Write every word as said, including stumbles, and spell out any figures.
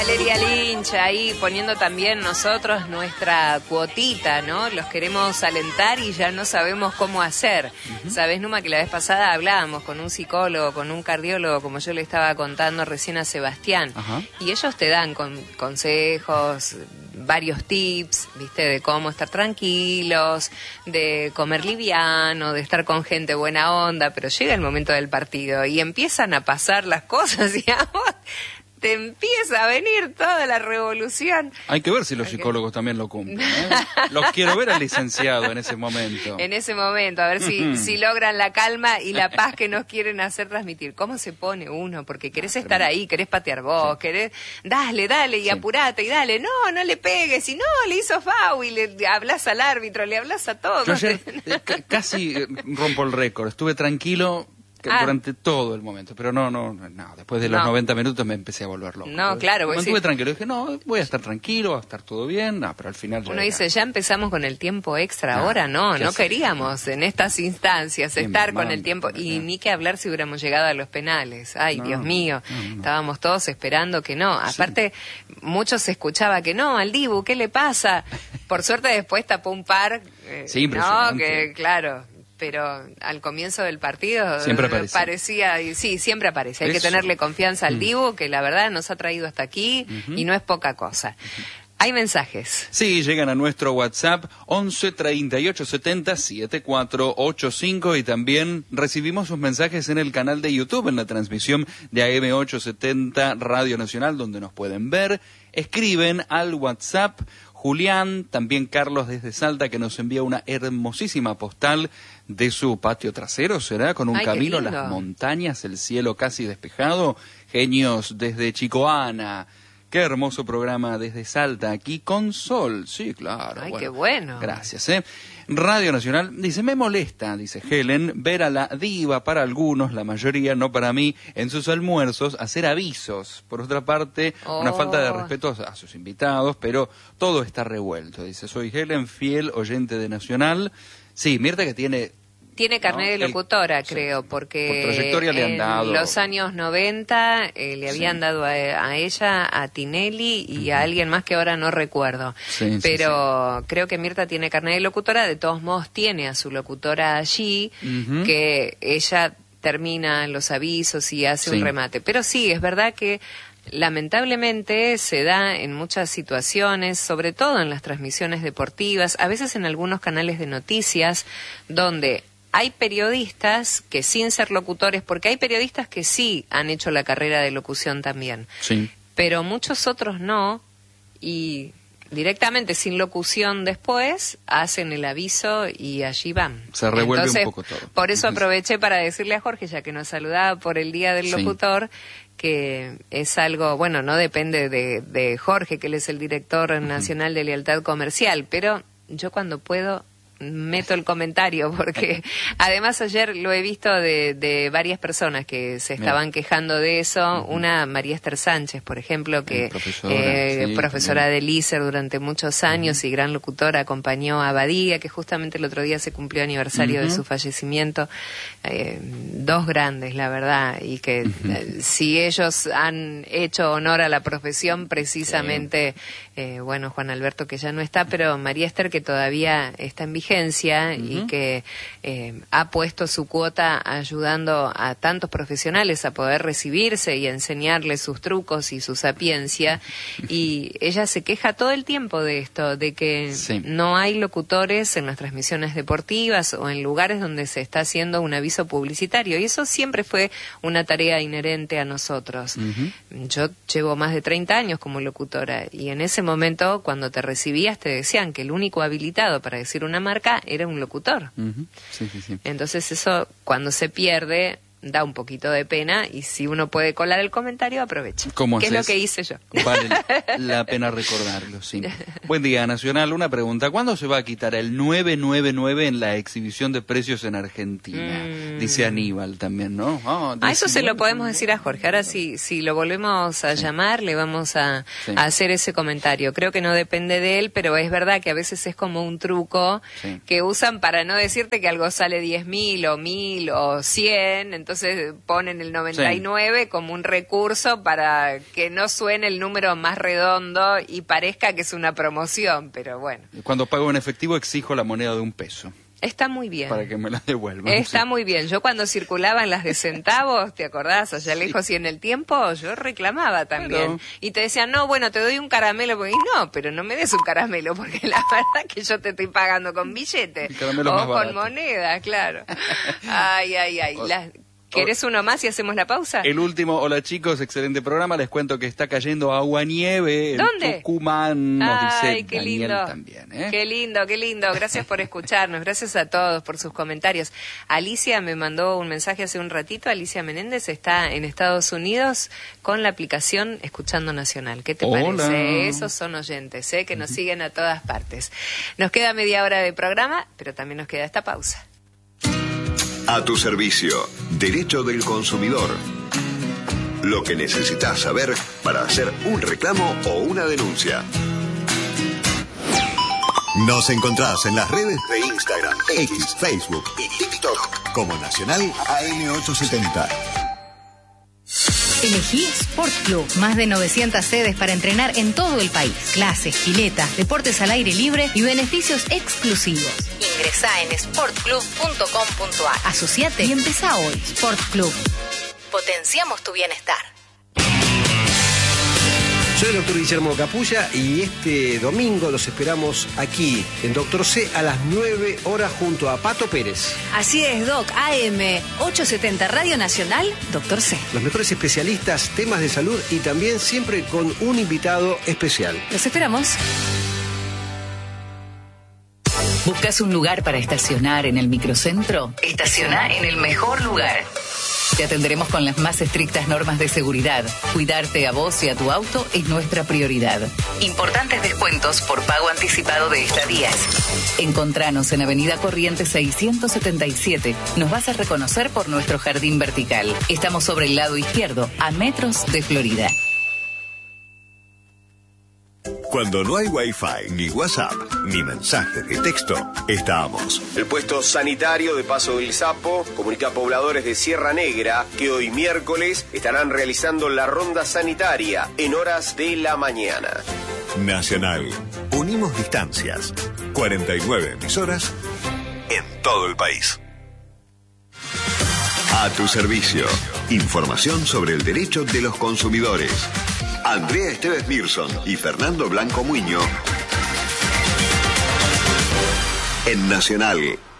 Valeria Lynch ahí poniendo también nosotros nuestra cuotita, ¿no? Los queremos alentar y ya no sabemos cómo hacer. Uh-huh. ¿Sabés, Numa, que la vez pasada hablábamos con un psicólogo, con un cardiólogo, como yo le estaba contando recién a Sebastián? Uh-huh. Y ellos te dan con, consejos, varios tips, ¿viste? De cómo estar tranquilos, de comer liviano, de estar con gente buena onda, pero llega el momento del partido y empiezan a pasar las cosas y a vos te empieza a venir toda la revolución. Hay que ver si los psicólogos también lo cumplen, ¿eh? Los quiero ver al licenciado en ese momento. En ese momento, a ver si, si logran la calma y la paz que nos quieren hacer transmitir. ¿Cómo se pone uno? Porque querés ah, estar ahí, querés patear vos, sí. querés... Dale, dale, y sí. apurate, y dale. No, no le pegues, y no, le hizo foul, y le hablas al árbitro, le hablas a todos. Yo ayer c- casi rompo el récord, estuve tranquilo... Ah. Durante todo el momento, pero no, no, no, después de los no. noventa minutos me empecé a volver loco. No, claro. Me mantuve sí. tranquilo, dije, no, voy a estar tranquilo, va a estar todo bien, no, pero al final... Uno dice, ya empezamos con el tiempo extra, no, ahora no, no queríamos en estas instancias sí, estar con el tiempo, y ni que hablar si hubiéramos llegado a los penales, ay, no, Dios mío, no, no. estábamos todos esperando que no, aparte, sí. muchos se escuchaba que no, al Dibu, ¿qué le pasa? Por suerte después tapó un par, eh, sí, no, que claro... pero al comienzo del partido siempre parecía, y sí, siempre aparece. Hay Eso. que tenerle confianza al mm. Dibu, que la verdad nos ha traído hasta aquí uh-huh. y no es poca cosa. Uh-huh. Hay mensajes. Sí, llegan a nuestro WhatsApp once treinta y ocho setenta setenta y cuatro ochenta y cinco y también recibimos sus mensajes en el canal de YouTube, en la transmisión de A M ochocientos setenta Radio Nacional, donde nos pueden ver. Escriben al WhatsApp. Julián, también Carlos desde Salta, que nos envía una hermosísima postal de su patio trasero, ¿será? Con un Ay, camino, las montañas, el cielo casi despejado. Genios desde Chicoana. Qué hermoso programa desde Salta, aquí con sol. Sí, claro. Ay, bueno, qué bueno. Gracias, ¿eh? Radio Nacional dice, me molesta, dice Helen, ver a la diva, para algunos, la mayoría, no para mí, en sus almuerzos, hacer avisos. Por otra parte, oh. una falta de respeto a sus invitados, pero todo está revuelto. Dice, soy Helen, fiel oyente de Nacional. Sí, Mirta que tiene... Tiene carnet ¿no? de locutora, el, creo, sí. porque Por trayectoria le han dado. en los años noventa eh, le habían sí. dado a, a ella, a Tinelli y uh-huh. a alguien más que ahora no recuerdo. Sí, Pero sí, sí. creo que Mirta tiene carnet de locutora, de todos modos tiene a su locutora allí, uh-huh. que ella termina los avisos y hace sí. un remate. Pero sí, es verdad que lamentablemente se da en muchas situaciones, sobre todo en las transmisiones deportivas, a veces en algunos canales de noticias, donde hay periodistas que sin ser locutores, porque hay periodistas que sí han hecho la carrera de locución también, sí. pero muchos otros no, y directamente sin locución después hacen el aviso y allí van. Se revuelve Entonces, un poco todo. Por eso aproveché para decirle a Jorge, ya que nos saludaba por el Día del Locutor, sí. que es algo, bueno, no depende de, de Jorge, que él es el director uh-huh. nacional de Lealtad Comercial, pero yo cuando puedo meto el comentario, porque además ayer lo he visto de, de varias personas que se estaban Bien. quejando de eso. Uh-huh. Una, María Esther Sánchez, por ejemplo, que profesora, eh, sí, profesora del I S E R durante muchos años uh-huh. y gran locutora, acompañó a Badía, que justamente el otro día se cumplió aniversario uh-huh. de su fallecimiento. Eh, dos grandes, la verdad, y que uh-huh. eh, si ellos han hecho honor a la profesión, precisamente, sí. eh, bueno, Juan Alberto, que ya no está, pero María Esther, que todavía está en vigencia, Uh-huh. y que eh, ha puesto su cuota ayudando a tantos profesionales a poder recibirse y enseñarles sus trucos y su sapiencia, y ella se queja todo el tiempo de esto, de que sí. no hay locutores en las transmisiones deportivas o en lugares donde se está haciendo un aviso publicitario, y eso siempre fue una tarea inherente a nosotros. Uh-huh. Yo llevo más de treinta años como locutora, y en ese momento, cuando te recibías, te decían que el único habilitado para decir una marca era un locutor. Uh-huh. Sí, sí, sí. Entonces eso, cuando se pierde, da un poquito de pena, y si uno puede colar el comentario, aprovecha. ¿Cómo ¿Qué haces? es lo que hice yo? Vale la pena recordarlo, sí. Buen día, Nacional. Una pregunta. ¿Cuándo se va a quitar el nueve nueve nueve en la exhibición de precios en Argentina? Mm. Dice Aníbal también, ¿no? Oh, a eso se lo podemos decir a Jorge. Ahora si, si lo volvemos a sí. llamar, le vamos a, sí. a hacer ese comentario. Creo que no depende de él, pero es verdad que a veces es como un truco sí. que usan para no decirte que algo sale diez mil o mil o cien, entonces ponen el noventa y nueve sí. como un recurso para que no suene el número más redondo y parezca que es una promoción, pero bueno. Cuando pago en efectivo exijo la moneda de un peso. Está muy bien. Para que me la devuelvan. Está sí. muy bien. Yo cuando circulaban las de centavos, ¿te acordás? Allá lejos sí. y en el tiempo, yo reclamaba también. Pero... Y te decían, no, bueno, te doy un caramelo. Y no, pero no me des un caramelo, porque la verdad que yo te estoy pagando con billete. O con moneda, claro. Ay, ay, ay. Las... ¿Querés uno más y hacemos la pausa? El último, hola chicos, excelente programa. Les cuento que está cayendo agua nieve en ¿Dónde? Tucumán, nos Ay, dice qué Daniel lindo. también. ¿eh? Qué lindo, qué lindo. Gracias por escucharnos, gracias a todos por sus comentarios. Alicia me mandó un mensaje hace un ratito. Alicia Menéndez está en Estados Unidos con la aplicación Escuchando Nacional. ¿Qué te hola. parece? Esos son oyentes, ¿eh? que nos siguen a todas partes. Nos queda media hora de programa, pero también nos queda esta pausa. A tu servicio, Derecho del Consumidor. Lo que necesitas saber para hacer un reclamo o una denuncia. Nos encontrás en las redes de Instagram, X, Facebook y TikTok como Nacional A M ochocientos setenta. Elegí Sport Club. Más de novecientas sedes para entrenar en todo el país. Clases, piletas, deportes al aire libre y beneficios exclusivos. Ingresá en sport club punto com punto a r. Asociate y empezá hoy. Sport Club. Potenciamos tu bienestar. Soy el doctor Guillermo Capulla y este domingo los esperamos aquí en Doctor C a las nueve horas junto a Pato Pérez. Así es, Doc. A M ochocientos setenta Radio Nacional, Doctor C. Los mejores especialistas, temas de salud y también siempre con un invitado especial. Los esperamos. ¿Buscas un lugar para estacionar en el microcentro? Estaciona en el mejor lugar. Te atenderemos con las más estrictas normas de seguridad. Cuidarte a vos y a tu auto es nuestra prioridad. Importantes descuentos por pago anticipado de estadías. Encontranos en Avenida Corrientes seiscientos setenta y siete. Nos vas a reconocer por nuestro jardín vertical. Estamos sobre el lado izquierdo, a metros de Florida. Cuando no hay Wi-Fi, ni WhatsApp, ni mensaje de texto, estamos. El puesto sanitario de Paso del Sapo comunica a pobladores de Sierra Negra que hoy miércoles estarán realizando la ronda sanitaria en horas de la mañana. Nacional. Unimos distancias. cuarenta y nueve emisoras en todo el país. A tu servicio. Información sobre el derecho de los consumidores. Andrea Esteves Mirson y Fernando Blanco Muño en Nacional